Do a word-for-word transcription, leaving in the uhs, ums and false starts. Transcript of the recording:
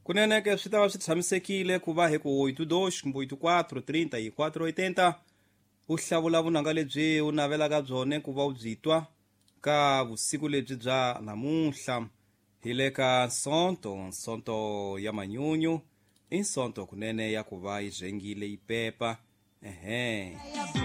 kunene ke swi ta va swi tshamisekile ku va hi ku oito dois kumbe oito quatro trinta e quatro oitenta u hlavula vunanga lebyi u navelaka byone ku va u byi twa ka vusiku lebyi bya namuntlha hi le ka nsonto nsonto ya manyunyu i nsonto kunene ya ku va yi zhengile yi pepa ehe